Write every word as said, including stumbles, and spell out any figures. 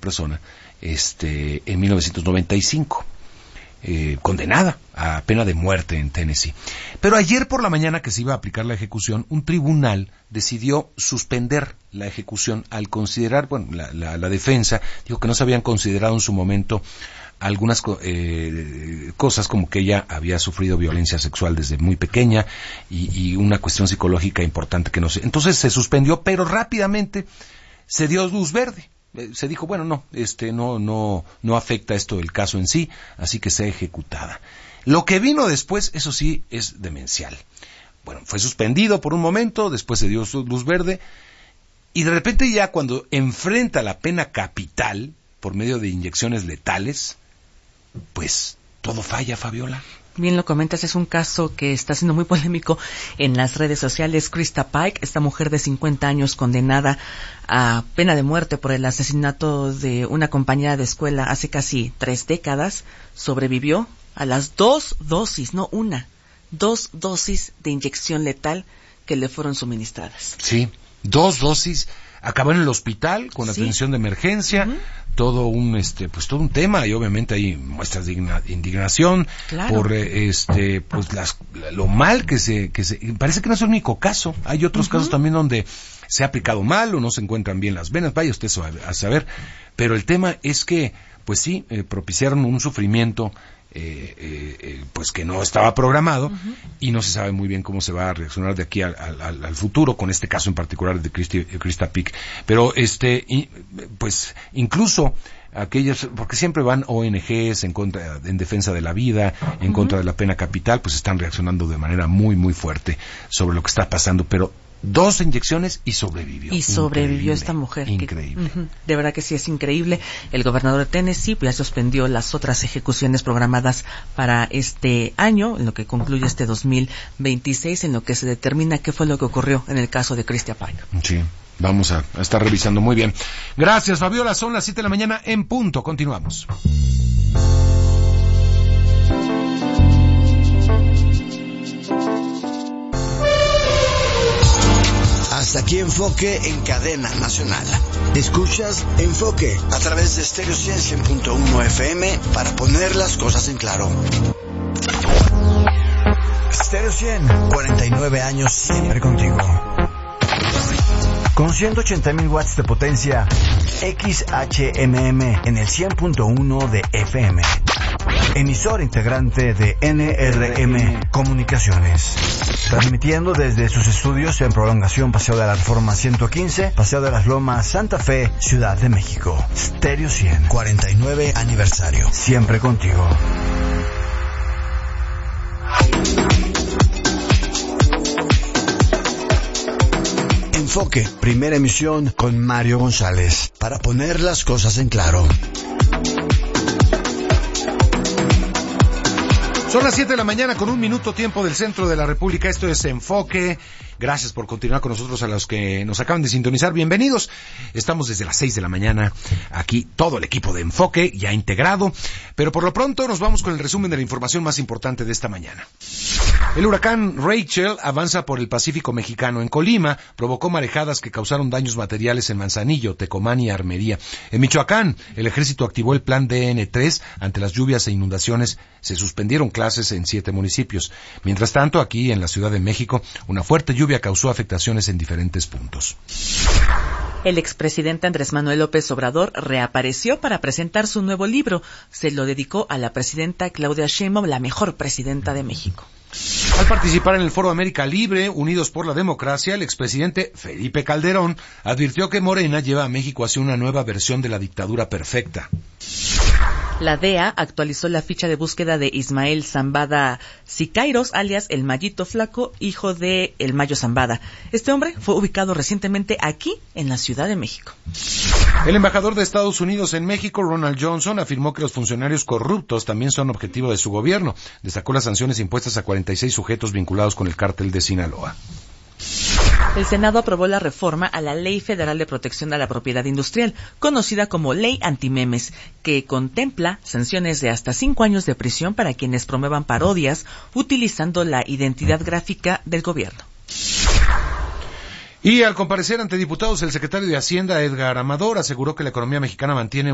persona, este, en mil novecientos noventa y cinco. Eh, condenada a pena de muerte en Tennessee. Pero ayer por la mañana que se iba a aplicar la ejecución, un tribunal decidió suspender la ejecución al considerar, bueno, la, la, la defensa dijo que no se habían considerado en su momento algunas eh, cosas como que ella había sufrido violencia sexual desde muy pequeña y, y una cuestión psicológica importante que no sé. Entonces se suspendió, pero rápidamente se dio luz verde. Se dijo, bueno, no, este, no, no, no afecta esto el caso en sí, así que sea ejecutada. Lo que vino después, eso sí, es demencial. Bueno, fue suspendido por un momento, después se dio luz verde, y de repente ya cuando enfrenta la pena capital, por medio de inyecciones letales, pues, todo falla, Fabiola. Bien lo comentas, es un caso que está siendo muy polémico en las redes sociales. Krista Pike, esta mujer de cincuenta años condenada a pena de muerte por el asesinato de una compañera de escuela hace casi tres décadas, sobrevivió a las dos dosis, no una, dos dosis de inyección letal que le fueron suministradas. Sí, dos dosis. Acabó en el hospital con sí. atención de emergencia, uh-huh. todo un este pues todo un tema, y obviamente hay muestras de indignación claro. por eh, este pues las lo mal que se que se parece que no es el único caso, hay otros uh-huh. casos también donde se ha aplicado mal o no se encuentran bien las venas, vaya usted a saber, pero el tema es que pues sí eh, propiciaron un sufrimiento Eh, eh, eh, pues que no estaba programado uh-huh. y no se sabe muy bien cómo se va a reaccionar de aquí al, al, al futuro con este caso en particular de Christi, Krista Pike. Pero este, y, pues incluso aquellos, porque siempre van O N Ges en contra, en defensa de la vida, en uh-huh. contra de la pena capital, pues están reaccionando de manera muy muy fuerte sobre lo que está pasando, pero dos inyecciones y sobrevivió. Y sobrevivió increíble, esta mujer. Increíble. Que, uh-huh, de verdad que sí es increíble. El gobernador de Tennessee ya suspendió las otras ejecuciones programadas para este año, en lo que concluye este dos mil veintiséis, en lo que se determina qué fue lo que ocurrió en el caso de Krista Pike. Sí, vamos a, a estar revisando muy bien. Gracias, Fabiola. Son las siete de la mañana en punto. Continuamos. Hasta aquí Enfoque en Cadena Nacional. Escuchas Enfoque a través de Stereo cien punto uno F M para poner las cosas en claro. Stereo cien, cuarenta y nueve años siempre contigo. Con ciento ochenta mil watts de potencia, X H M M en el cien punto uno de F M. Emisor integrante de N R M Comunicaciones. Transmitiendo desde sus estudios en Prolongación Paseo de la Reforma ciento quince, Paseo de las Lomas, Santa Fe, Ciudad de México. Stereo cien, cuarenta y nueve aniversario. Siempre contigo. Enfoque, primera emisión con Mario González, para poner las cosas en claro. Son las siete de la mañana con un minuto tiempo del centro de la República. Esto es Enfoque. Gracias por continuar con nosotros, a los que nos acaban de sintonizar. Bienvenidos. Estamos desde las seis de la mañana aquí, todo el equipo de Enfoque ya integrado. Pero por lo pronto nos vamos con el resumen de la información más importante de esta mañana. El huracán Rachel avanza por el Pacífico mexicano. En Colima provocó marejadas que causaron daños materiales en Manzanillo, Tecomán y Armería. En Michoacán, el ejército activó el plan D N tres ante las lluvias e inundaciones. Se suspendieron clases en siete municipios. Mientras tanto, aquí en la Ciudad de México, una fuerte lluvia causó afectaciones en diferentes puntos. El expresidente Andrés Manuel López Obrador reapareció para presentar su nuevo libro. Se lo dedicó a la presidenta Claudia Sheinbaum, la mejor presidenta de México. Al participar en el Foro América Libre, Unidos por la Democracia, el expresidente Felipe Calderón advirtió que Morena lleva a México hacia una nueva versión de la dictadura perfecta. La D E A actualizó la ficha de búsqueda de Ismael Zambada Siqueiros, alias El Mayito Flaco, hijo de El Mayo Zambada. Este hombre fue ubicado recientemente aquí, en la Ciudad de México. El embajador de Estados Unidos en México, Ronald Johnson, afirmó que los funcionarios corruptos también son objetivo de su gobierno. Destacó las sanciones impuestas a cuarenta y seis sujetos vinculados con el cártel de Sinaloa. El Senado aprobó la reforma a la Ley Federal de Protección a la Propiedad Industrial, conocida como Ley Antimemes, que contempla sanciones de hasta cinco años de prisión para quienes promuevan parodias utilizando la identidad gráfica del gobierno. Y al comparecer ante diputados, el secretario de Hacienda, Edgar Amador, aseguró que la economía mexicana mantiene